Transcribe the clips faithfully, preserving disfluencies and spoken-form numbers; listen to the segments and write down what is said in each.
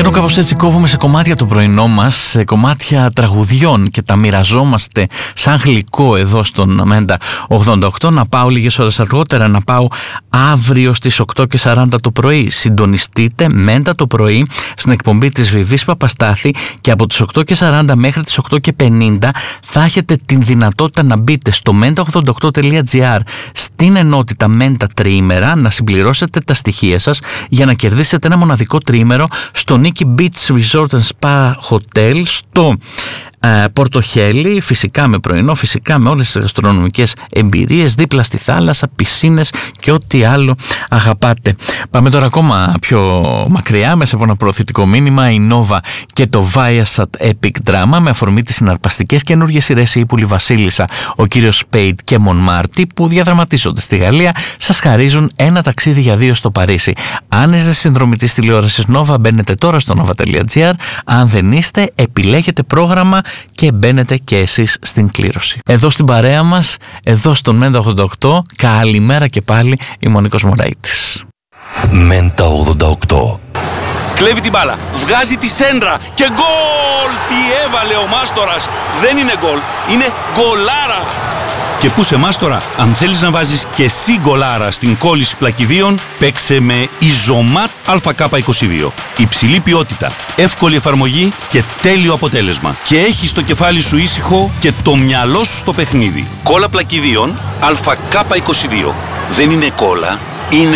καιρό κάπως έτσι κόβουμε σε κομμάτια το πρωινό μας, σε κομμάτια τραγουδιών και τα μοιραζόμαστε σαν γλυκό εδώ στον Μέντα ογδόντα οκτώ. Να πάω λίγες ώρες αργότερα, να πάω αύριο στις οκτώ και σαράντα το πρωί. Συντονιστείτε Μέντα το πρωί στην εκπομπή της Βιβής Παπαστάθη και από τις οκτώ και σαράντα μέχρι τις οκτώ και πενήντα θα έχετε την δυνατότητα να μπείτε στο μέντα ογδόντα οκτώ τελεία τζι άρ στην ενότητα Μέντα Τριήμερα, να συμπληρώσετε τα στοιχεία σας για να κερδίσετε ένα μοναδικό τριήμερο στο Nikki Beach Resort and Spa Hotel στο ε, Πορτοχέλι, φυσικά με πρωινό, φυσικά με όλες τις γαστρονομικές εμπειρίες, δίπλα στη θάλασσα, πισίνες και ό,τι άλλο αγαπάτε. Πάμε τώρα ακόμα πιο μακριά, μέσα από ένα προωθητικό μήνυμα. Η Nova και το Viasat Epic Drama, με αφορμή τις συναρπαστικές καινούργιες σειρές «Η Ύπουλη Βασίλισσα», ο κύριος Σπέιτ και Μον Μάρτι, που διαδραματίζονται στη Γαλλία, σας χαρίζουν ένα ταξίδι για δύο στο Παρίσι. Αν είστε συνδρομητής τηλεόρασης Nova, μπαίνετε τώρα στο nova τελεία τζι άρ. Αν δεν είστε, επιλέγετε πρόγραμμα και μπαίνετε και εσείς στην κλήρωση. Εδώ στην παρέα μας, εδώ στον Μέντα ογδόντα οκτώ, καλημέρα και πάλι, η Μονίκος Μωραΐτης. Μέντα ογδόντα οκτώ. Κλέβει την μπάλα, βγάζει τη σέντρα και γκολ! Τι έβαλε ο Μάστορας! Δεν είναι γκολ, είναι γκολάρα! Και πού σε Μάστορα, αν θέλεις να βάζεις και εσύ γκολάρα στην κόλληση πλακιδίων, παίξε με Ιζωμάτ Α Κ είκοσι δύο. Υψηλή ποιότητα, εύκολη εφαρμογή και τέλειο αποτέλεσμα. Και έχεις το κεφάλι σου ήσυχο και το μυαλό σου στο παιχνίδι. Κόλλα πλακιδίων Α Κ είκοσι δύο. Δεν είναι κόλλα, είναι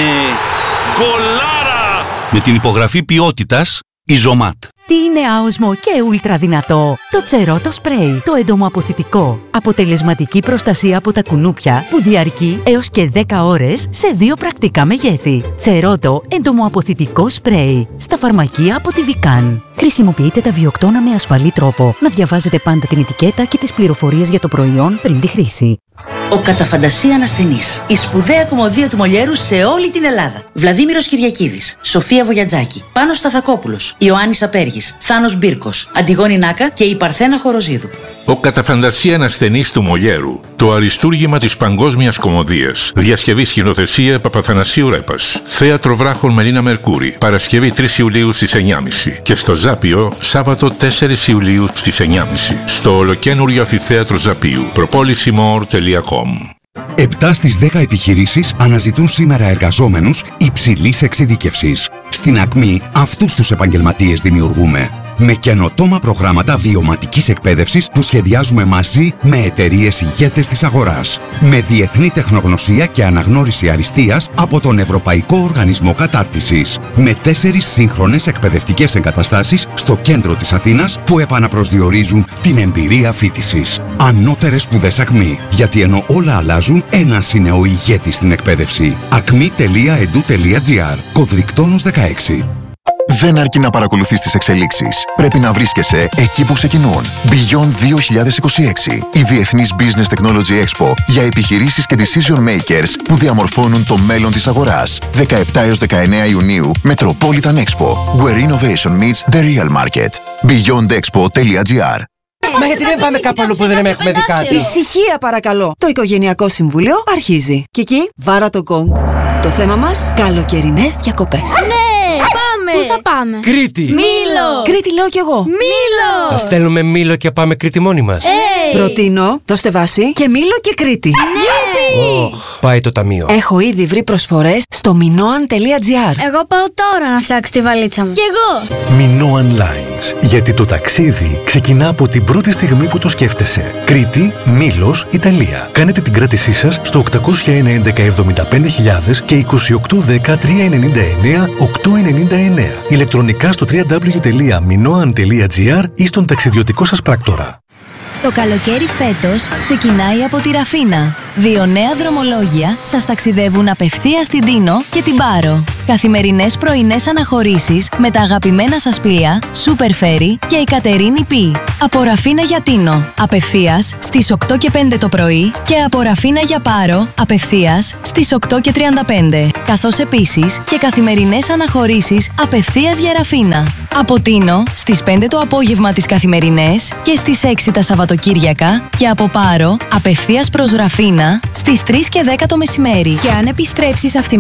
γκολάρα! Με την υπογραφή ποιότητας Ιζωμάτ. Τι είναι άοσμο και ούλτρα δυνατό? Το Τσερότο Σπρέι, το εντομοαποθητικό. Αποτελεσματική προστασία από τα κουνούπια που διαρκεί έως και δέκα ώρες σε δύο πρακτικά μεγέθη. Τσερότο εντομοαποθητικό σπρέι. Στα φαρμακεία από τη Βικάν. Χρησιμοποιείτε τα βιοκτώνα με ασφαλή τρόπο. Να διαβάζετε πάντα την ετικέτα και τις πληροφορίες για το προϊόν πριν τη χρήση. Ο κατά φαντασία ασθενής. Η σπουδαία κομμωδία του Μολιέρου σε όλη την Ελλάδα. Βλαδίμηρος Κυριακίδης, Σοφία Βογιατζάκη, Πάνος Σταθακόπουλος, Ιωάννης Απέργης, Θάνος Μπίρκος, Αντιγόνη Νάκα και η Παρθένα Χοροζίδου. Ο κατά φαντασία ασθενής του Μολιέρου. Το αριστούργημα της παγκόσμιας κομμωδίας. Διασκευή σκηνοθεσία Παπαθανασίου Ρέπας. Θέατρο Βράχων Μελίνα Μερκούρη. Παρασκευή τρεις Ιουλίου στις εννιά και μισή. Και στο Ζάπιο Σάββατο τέσσερις Ιουλίου στις εννιά και μισή. Στο ολοκένουργιο Αμφιθέατρο Ζαπίου. προπόληση μορ τελεία κομ. επτά στις δέκα επιχειρήσεις αναζητούν σήμερα εργαζόμενους υψηλής εξειδίκευσης. Στην Ακμή αυτούς τους επαγγελματίες δημιουργούμε. Με καινοτόμα προγράμματα βιωματικής εκπαίδευσης που σχεδιάζουμε μαζί με εταιρείες ηγέτες της αγοράς. Με διεθνή τεχνογνωσία και αναγνώριση αριστείας από τον Ευρωπαϊκό Οργανισμό Κατάρτισης. Με τέσσερις σύγχρονες εκπαιδευτικές εγκαταστάσεις στο κέντρο της Αθήνας που επαναπροσδιορίζουν την εμπειρία φοιτησης. Ανώτερες σπουδές Ακμή. Γιατί ενώ όλα αλλάζουν, ένας είναι ο ηγέτης στην εκπαίδευση. ακμή τελεία ι ντι γιου τελεία τζι άρ. Κωδρικτόνος δεκαέξι. Δεν αρκεί να παρακολουθείς τις εξελίξεις. Πρέπει να βρίσκεσαι εκεί που ξεκινούν. Beyond δύο χιλιάδες είκοσι έξι. Η Διεθνής Business Technology Expo για επιχειρήσεις και decision makers που διαμορφώνουν το μέλλον της αγοράς. δεκαεπτά έως δεκαεννέα Ιουνίου, Metropolitan Expo. Where innovation meets the real market. beyond expo τελεία τζι άρ. Μα γιατί δεν πάμε κάπου αλλού που δεν έχουμε δει κάτι? Ησυχία παρακαλώ. Το Οικογενειακό Συμβούλιο αρχίζει. Κική, βάρα το γκονγκ. Το θέμα μας, καλοκαιρινές διακοπές. Ναι! Πάμε! Πού θα πάμε? Κρήτη! Μήλο! Κρήτη λέω κι εγώ. Μήλο! Θα στέλνουμε Μήλο και πάμε Κρήτη μόνοι μας. Hey. Προτείνω, δώστε βάση και Μήλο και Κρήτη. Ναι! Oh, πάει το ταμείο. Έχω ήδη βρει προσφορές στο μινόαν τελεία τζι άρ. Εγώ πάω τώρα να φτιάξω τη βαλίτσα μου. Κι εγώ! Minoan Lines. Γιατί το ταξίδι ξεκινά από την πρώτη στιγμή που το σκέφτεσαι. Κρήτη, Μήλος, Ιταλία. Κάνετε την κράτησή σας στο οκτακόσια ένα έντεκα εβδομήντα πέντε χιλιάδες και είκοσι οκτώ δέκα τριακόσια ενενήντα εννέα οκτακόσια ενενήντα εννέα. Ηλεκτρονικά στο double-u double-u double-u τελεία minoan τελεία τζι άρ ή στον ταξιδιωτικό σας πράκτορα. Το καλοκαίρι φέτος ξεκινάει από τη Ραφίνα. Δύο νέα δρομολόγια σας ταξιδεύουν απευθείας στην Τίνο και την Πάρο. Καθημερινές πρωινές αναχωρήσεις με τα αγαπημένα σας πλοία Super Ferry και η Κατερίνη Πι. Από Ραφίνα για Τίνο, απευθείας στις οκτώ και πέντε το πρωί και από Ραφίνα για Πάρο, απευθείας στις οκτώ και τριάντα πέντε. Καθώς επίσης και καθημερινές αναχωρήσεις απευθείας για Ραφίνα. Από Τίνο στις πέντε το απόγευμα τις καθημερινές και στις έξι τα Σαββατοκύριακα και από Πάρο απευθείας προς Ραφίνα στις τρεις και δέκα το μεσημέρι. Και αν επιστρέψεις αυτή